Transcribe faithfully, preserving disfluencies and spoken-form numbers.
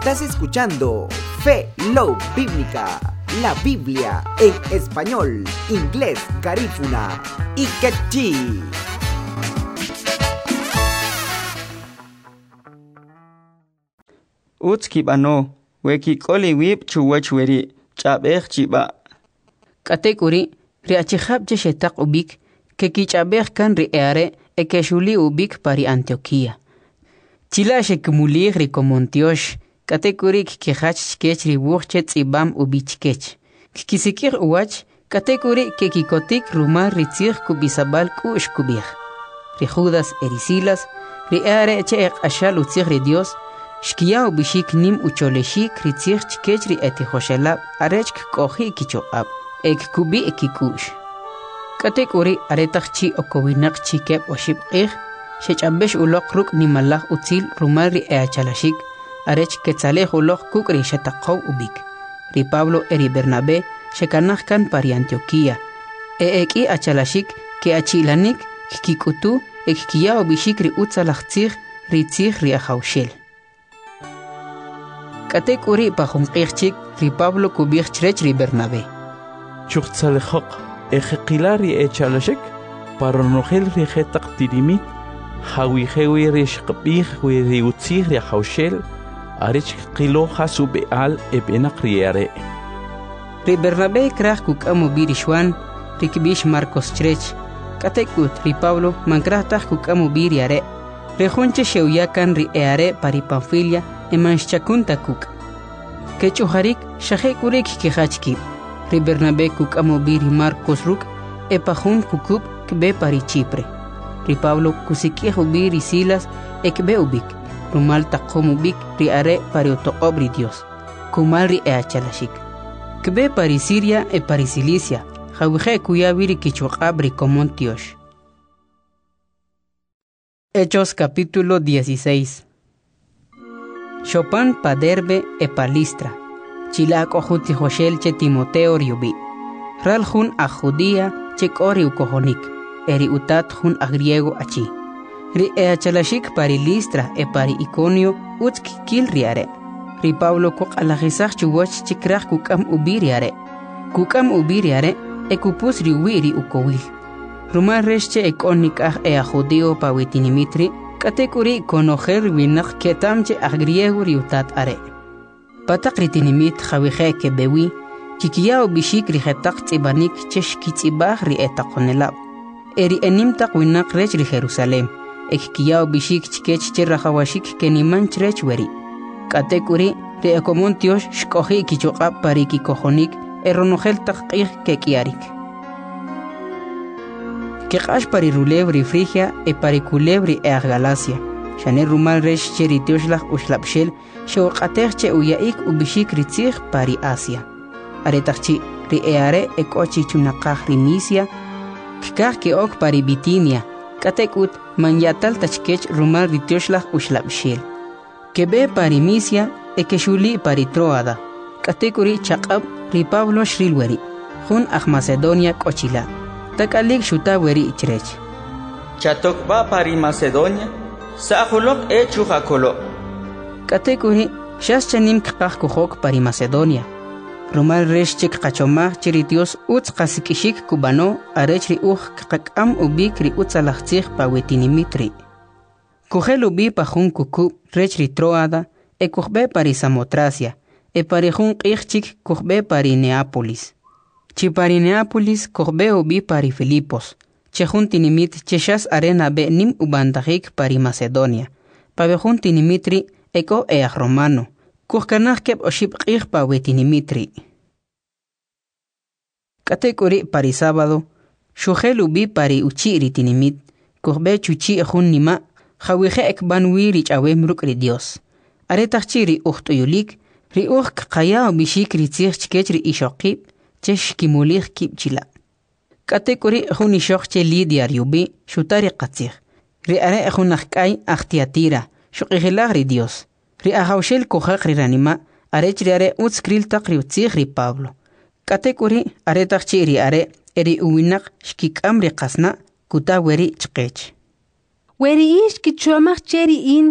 Estás escuchando Fe Love Bíblica, la Biblia en español, inglés, garífuna y quechí. Utski bano, weki koli wip chuwachweri, chabech chiba. Katekuri, riachihab jeshetak ubik, que kichabech kan riare, e que shuli ubik pari Antioquia. Chila shekumulig rikomontiosh, katekurik kihach sketch ribuchet ibam ubichkech. Kisikir uwach, katekuri ke kikotik rumar ritzir kubisabal kush kubir. Rijudas erisilas, riare che ek ashal utzir Dios, shkia ubishik nim ucholeshik ritzir chkech ri etihoshelab, arechk kohi kichoab, ek kubi ekikush. Katekuri aretachchi okowinak chikep oshib ich, shechambesh ulok ruk nimalach utzil rumar ri eachalashik, arech quetzalej ulok kukri shetaqow ubik. Ri Pablo eri Bernabé shekanach kan pari Antioquia. E eki achalashik ke achilanik kikutu ekkia obishik ri utzalach tzig ri tzig ri achaushel. Katekuri pajunqirchik ri Pablo kubich chrech ri Bernabé. Chuchtzalejok ejekilari echalashik paronogel ri jetak tirimit hawijewi ri shqbih wi ri utzig ri achaushel arich qiloja subeal ebenak riare. Ri Bernabé krach kukamu birishwan rikbish Marcos chrech. Katekut ri Pablo mankrahtach kukamu biriare. Rejunche sheuyakan ri eare pari Panfilia emanshchakunta kuk. Kechuharik shahekurik kihachki. Ri Bernabé kukamu biri Marcos ruk epajun kukub kbe pari Chipre. Ri Pablo kusikiehu biri Silas ekbe ubik. Rumal taqomu bik ri are pari otoqobri Dios. Kumal ri eachalashik. Kbe pari Siria e pari Cilicia. Jawije kuya biri kichuqabri komontiosh. Hechos capítulo dieciséis. Chopin pa Derbe e pa Listra. Chilak ojuti Joshel che Timoteo riubi. Ral jun a Judía che kori ukohonik. Eri utat jun a griego achi. Ri eachalashik pari Listra e pari Iconio utski kil riare. Ri Pablo kuk alajisach chuwach chikrach kukam ubiriare. Kukam ubiriare e kupus riwiri ukowil. Rumar resche e konik ah e a judeo pa witinimitri, katekuri konojer winak ketamche a griego riutat are. Patak ritinimit jawije ke bewi, chikiao bishik rijetak tibanik chesh kitibah ri etakonelab. Eri enimtak winak rech ri Jerusalem. Ekkiao bishik chikech cherrajawashik keniman chrech weri. Katekuri re ekomontiosh shkohi kichoqab pari kikohonik eronogel taqih kekiarik. Keqash pari rulebri Frigia e pari culebri e Galacia. Shane rumal resh cheritioshlah ushlapshel shoqatech che uyaik ubishik ritzig pari Asia. Aretachchi ri eare e kochi chunaqah ri Misia. Kikah ke ok pari Bitinia. Katekut manyatal tachkech rumal ritioshlah ushlapshel. Kebe pari Misia e keshuli pari Troada. Katekuri chaqab ri Pablo shrilweri. Jun ah Macedonia kochila. Takalik shuta weri ichrech. Chatokba pari Macedonia, sahulok e chujakolo. Katekuri shas chanim kqah kuhok pari Macedonia. Rumal resh chik qachomah chiritios utz qasikishik kubano arech ri uj kqakam ubik ri utzalachtzig pa wetinimitri. Kuhel ubi pa jun kuku rech ri Troada e kuhbe pari Samotracia e pari jun qihchik kuhbe pari Neápolis. Chi pari Neápolis kuhbe ubi pari Filipos. Che jun tinimit cheshas arena be nim ubandajik pari Macedonia. Pa be jun tinimitri eko eaj romano. Kuhkanaj keb oshib qih pa wetinimitri. Katekuri pari sábado. Shujel ubi pari uchiri tinimit. Kuhbe chuchi jun nima. Jawije ekban wiri chawem ruk ri Dios. Aretachchi ri uhtuyulik. Ri uj kqaya bishik ri tzig chkech ri ishokib. Chesh kimulig kib chila. Katekuri jun ishok che Lidia riubi. Shutari qatzig. Ri are jun akkai achtiatira. Shuqihilag ri Dios. Ri ahaushel kohak ri ranima. Arech ri are utskril tak ri utzig ri Pablo. Katekuri aretachchi ri are. Eri uwinak shkikam ri qasna. Kuta weri chkech. Weri ish kichomach cheri in